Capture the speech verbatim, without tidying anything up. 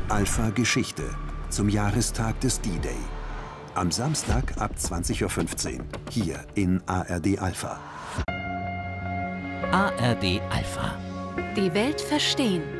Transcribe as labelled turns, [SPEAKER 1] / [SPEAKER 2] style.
[SPEAKER 1] Alpha Geschichte zum Jahrestag des D-Day. Am Samstag ab zwanzig Uhr fünfzehn, hier in A R D Alpha.
[SPEAKER 2] A R D Alpha.
[SPEAKER 3] Die Welt verstehen.